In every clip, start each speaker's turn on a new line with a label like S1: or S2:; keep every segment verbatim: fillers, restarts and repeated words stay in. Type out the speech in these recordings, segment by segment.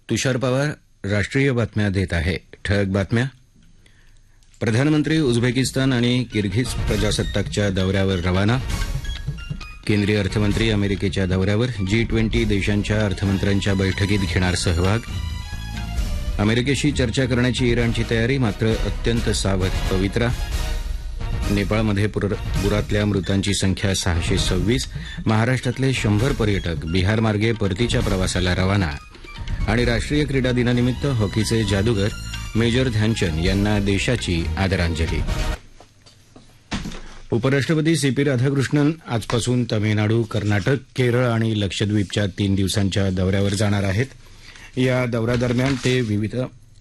S1: तुषार पवार राष्ट्रीय बातम्या देत आहे. ठळक बातम्या. प्रधानमंत्री उझबेकिस्तान आणि किर्गिज प्रजासत्ताकच्या दौऱ्यावर रवाना. केंद्रीय अर्थमंत्री अमेरिकेच्या दौऱ्यावर. जी ट्वेंटी देशांच्या अर्थमंत्र्यांच्या बैठकीत घेणार सहभाग. अमेरिकेशी चर्चा करण्याची इराणची तयारी, मात्र अत्यंत सावध पवित्रा. नेपाळमध्ये पुरातल्या मृतांची संख्या सहाशे सव्वीस. महाराष्ट्रातले शंभर पर्यटक बिहारमार्गे परतीच्या प्रवासाला रवाना. आणि राष्ट्रीय क्रीडा दिनानिमित्त हॉकीचे जादूगर मेजर ध्यानचंद यांना देशाची आदरांजली. उपराष्ट्रपती सी पी राधाकृष्णन आजपासून तमिळनाडू, कर्नाटक, केरळ आणि लक्षद्वीपच्या तीन दिवसांच्या दौऱ्यावर जाणार आहेत. या दौऱ्यादरम्यान ते विविध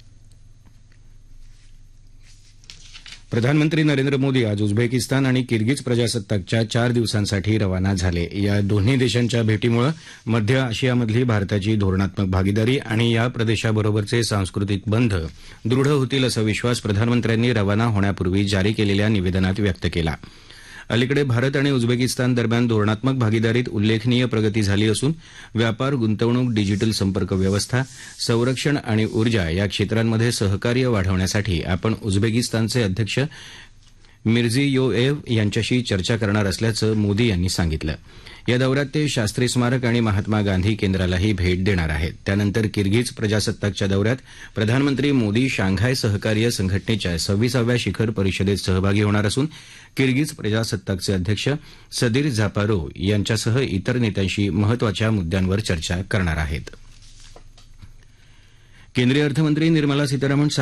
S1: प्रधानमंत्री नरेंद्र मोदी आज उझबेकिस्तान आणि किर्गिज प्रजासत्ताकच्या चार दिवसांसाठी रवाना झाले. या दोन्ही देशांच्या भेटीमुळे मध्य आशियामधली भारताची धोरणात्मक भागीदारी आणि या प्रदेशाबरोबरचे सांस्कृतिक बंध दृढ होतील असा विश्वास प्रधानमंत्र्यांनी रवाना होण्यापूर्वी जारी केलेल्या निवेदनात व्यक्त केला. अलीकडे भारत आणि उझबेकिस्तान दरम्यान धोरणात्मक भागीदारीत उल्लेखनीय प्रगती झाली असून व्यापार, गुंतवणूक, डिजिटल संपर्क व्यवस्था, संरक्षण आणि ऊर्जा या क्षेत्रांमध्ये सहकार्य वाढवण्यासाठी आपण उझबेकिस्तानचे अध्यक्ष मिर्झियोयेव यांच्याशी चर्चा करणार असल्याचं मोदी यांनी सांगितलं. या दौऱ्यात ते शास्त्री स्मारक आणि महात्मा गांधी केंद्रालाही भेट देणार आहेत. त्यानंतर किर्गिज प्रजासत्ताकच्या दौऱ्यात प्रधानमंत्री मोदी शांघाय सहकार्य संघटनेच्या सव्वीसाव्या शिखर परिषदेत सहभागी होणार असून किर्गिज प्रजासत्ताकचे अध्यक्ष सदीर झापारोव्ह यांच्यासह इतर नेत्यांशी महत्वाच्या मुद्द्यांवर चर्चा करणार आहेत. केंद्रीय अर्थमंत्री निर्मला सीतारामन